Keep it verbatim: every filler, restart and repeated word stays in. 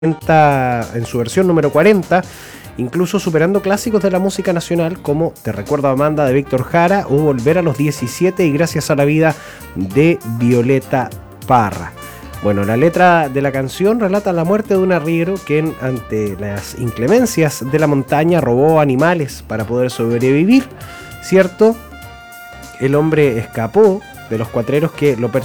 en su versión número cuarenta, incluso superando clásicos de la música nacional como Te recuerdo Amanda de Víctor Jara o Volver a los diecisiete y Gracias a la vida de Violeta Parra. Bueno, la letra de la canción relata la muerte de un arriero que ante las inclemencias de la montaña robó animales para poder sobrevivir, ¿cierto? El hombre escapó de los cuatreros que lo persiguieron